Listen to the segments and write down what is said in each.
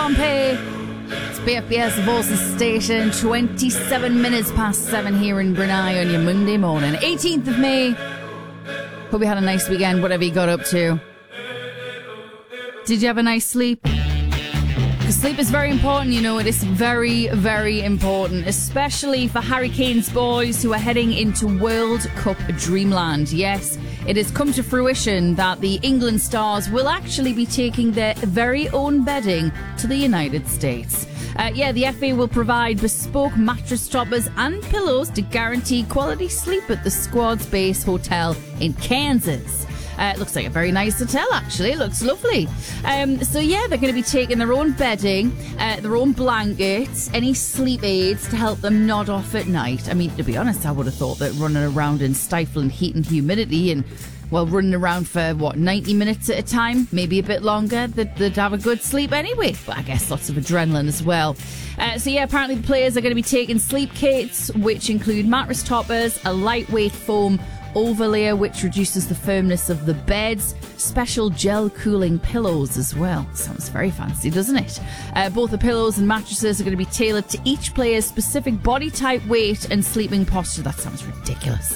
Pompeii. It's BFBS Voices Station, 27 minutes past 7 here in Brunei on your Monday morning, 18th of May. Hope you had a nice weekend, whatever you got up to. Did you have a nice sleep? Because sleep is very important, you know. It is very, very important, especially for Harry Kane's boys who are heading into World Cup dreamland. Yes, it has come to fruition that the England stars will actually be taking their very own bedding to the United States. The FA will provide bespoke mattress toppers and pillows to guarantee quality sleep at the squad's base hotel in Kansas. It looks like a very nice hotel, actually. It looks lovely. They're going to be taking their own bedding, their own blankets, any sleep aids to help them nod off at night. I mean, to be honest, I would have thought that running around in stifling heat and humidity and, running around for, 90 minutes at a time, maybe a bit longer, they'd have a good sleep anyway. But I guess lots of adrenaline as well. Apparently the players are going to be taking sleep kits, which include mattress toppers, a lightweight foam overlayer which reduces the firmness of the beds, special gel cooling pillows as well. Sounds very fancy, doesn't it? Both the pillows and mattresses are going to be tailored to each player's specific body type, weight and sleeping posture. That sounds ridiculous.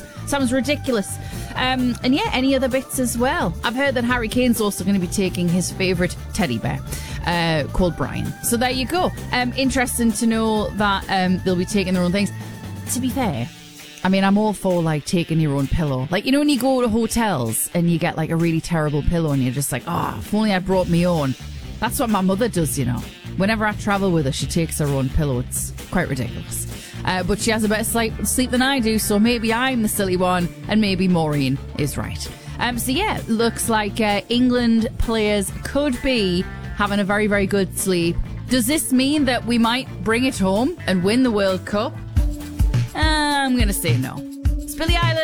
Any other bits as well. I've heard that Harry Kane's also going to be taking his favourite teddy bear called Brian. So there you go. Interesting to know that they'll be taking their own things. To be fair, I mean, I'm all for, taking your own pillow. When you go to hotels and you get, a really terrible pillow and you're just like, if only I brought me own. That's what my mother does, you know. Whenever I travel with her, she takes her own pillow. It's quite ridiculous. But she has a better sleep than I do, so maybe I'm the silly one and maybe Maureen is right. Looks like England players could be having a very, very good sleep. Does this mean that we might bring it home and win the World Cup? I'm going to say no. It's Billie Eilish.